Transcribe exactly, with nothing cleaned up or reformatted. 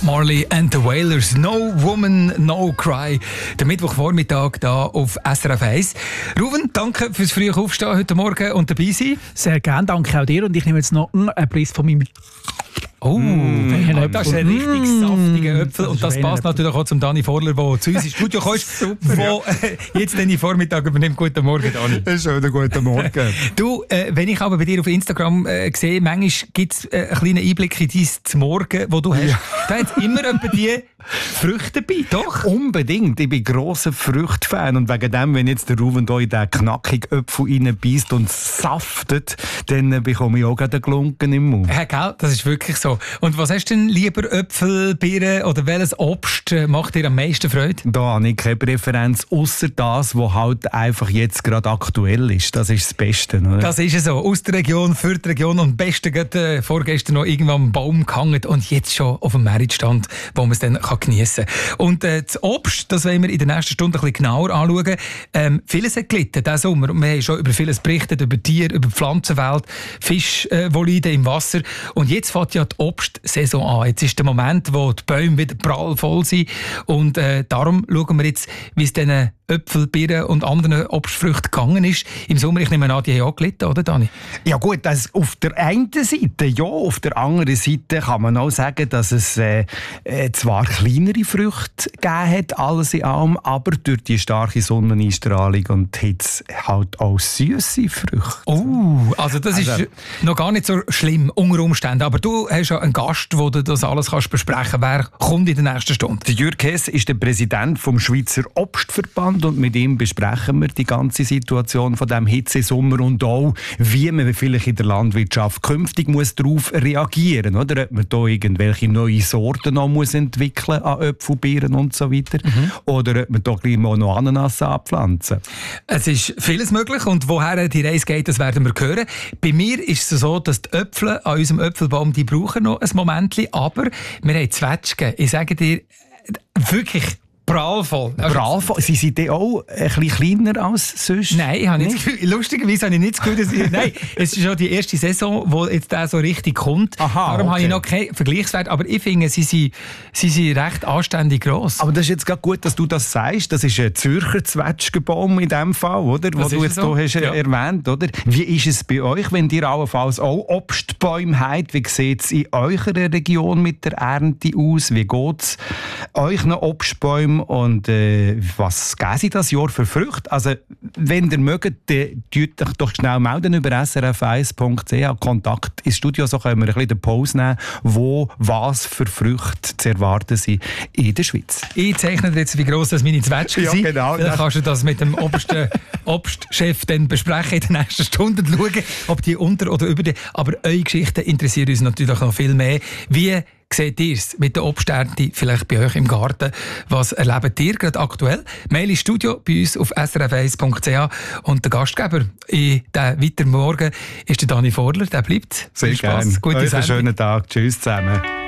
Marley and the Wailers, No Woman, No Cry. Der Mittwochvormittag hier auf S R F eins. Ruven, danke fürs frühe Aufstehen heute Morgen und dabei sein. Sehr gerne, danke auch dir. Und ich nehme jetzt noch einen Preis von meinem... Oh, mm, das ist ein richtig mm, saftiger Äpfel. Und das passt natürlich auch zum Dani Vorler, der zu uns ins Studio kommt, der äh, jetzt den Vormittag übernimmt. Guten Morgen, Dani. Schönen guten Morgen. Du, äh, wenn ich aber bei dir auf Instagram äh, sehe, manchmal gibt es äh, einen kleinen Einblick in dein Morgen, wo du hast. Ja. Da hat immer etwa die Früchte dabei, doch? Unbedingt. Ich bin grosser Früchtfan. Und wegen dem, wenn jetzt der Ruven hier in den knackigen Äpfel reinbeißt und saftet, dann bekomme ich auch gerade einen Glunken im Mund. Ja, gell? Das ist wirklich so. Und was hast du denn lieber, Äpfel, Birnen oder welches Obst macht dir am meisten Freude? Da habe ich keine Präferenz, ausser das, was halt einfach jetzt gerade aktuell ist. Das ist das Beste, oder? Das ist es so. Aus der Region, für die Region und am besten gerade äh, vorgestern noch irgendwo am Baum gehangen und jetzt schon auf dem Meritstand, wo man es dann kann geniessen kann. Und äh, das Obst, das wollen wir in der nächsten Stunde ein bisschen genauer anschauen. Ähm, vieles hat gelitten diesen Sommer. Wir haben schon über vieles berichtet, über Tiere, über die Pflanzenwelt, Fischvoliden äh, im Wasser. Und jetzt fängt ja die Obstsaison an. Jetzt ist der Moment, wo die Bäume wieder prallvoll sind. Und äh, darum schauen wir jetzt, wie es diesen Äpfel, Birnen und anderen Obstfrüchten gegangen ist. Im Sommer, ich nehme an, die haben auch gelitten, oder Dani? Ja gut, das auf der einen Seite ja, auf der anderen Seite kann man auch sagen, dass es äh, äh, zwar kleinere Früchte gegeben hat, alles in allem, aber durch die starke Sonneneinstrahlung und die Hitze halt auch süße Früchte. Oh, also das also, ist noch gar nicht so schlimm unter Umständen, aber du hast ja einen Gast, wo du das alles kannst besprechen. Wer kommt in der nächsten Stunde? Der Jürg Hess ist der Präsident vom Schweizer Obstverband und mit ihm besprechen wir die ganze Situation von dem Hitzesommer und auch, wie man vielleicht in der Landwirtschaft künftig muss darauf reagieren muss. Oder ob man da irgendwelche neue Sorten noch muss entwickeln an Äpfel, Birnen und so weiter. Mhm. Oder ob man da gleich mal noch Ananas anpflanzen. Es ist vieles möglich und woher die Reise geht, das werden wir hören. Bei mir ist es so, dass die Äpfel an unserem Äpfelbaum, die brauchen noch ein Momentchen, aber wir haben Zwetschgen. Ich sage dir, wirklich prallvoll. Also, prallvoll? Sie sind die auch ein bisschen kleiner als sonst? Nein, ich habe nicht das Gefühl, lustigerweise habe ich nicht das Gefühl, dass ich, nein, es ist schon die erste Saison, wo jetzt der so richtig kommt. Aha, Darum okay. habe ich noch keinen Vergleichswert, aber ich finde, sie sind, sie sind recht anständig gross. Aber das ist jetzt gerade gut, dass du das sagst. Das ist ein Zürcher Zwetschgenbaum in dem Fall, oder? Was du jetzt so? hier hast ja. erwähnt, oder? Wie ist es bei euch, wenn ihr allenfalls auch Obstbäume habt? Wie sieht es in eurer Region mit der Ernte aus? Wie geht es euch noch Obstbäume? Und äh, was geben Sie das Jahr für Früchte? Also, wenn ihr mögt, dann tut euch doch schnell melden über s r f eins punkt c h. Kontakt ins Studio, so können wir ein bisschen den Pause nehmen, wo was für Früchte zu erwarten sind in der Schweiz. Ich zeichne dir jetzt, wie gross das meine Zwetschgen ja, sind. Genau, dann kannst du das mit dem obersten Obstchef dann besprechen in den nächsten Stunden, schauen, ob die unter oder über die. Aber eure Geschichten interessieren uns natürlich noch viel mehr. Wie seht ihr es mit der Obsternte vielleicht bei euch im Garten? Was erlebt ihr gerade aktuell? Mail ins Studio bei uns auf s r f eins punkt c h. Und der Gastgeber in diesem weiteren Morgen ist der Dani Vorler. Der bleibt. Sehr gerne. Einen schönen Tag. Tschüss zusammen.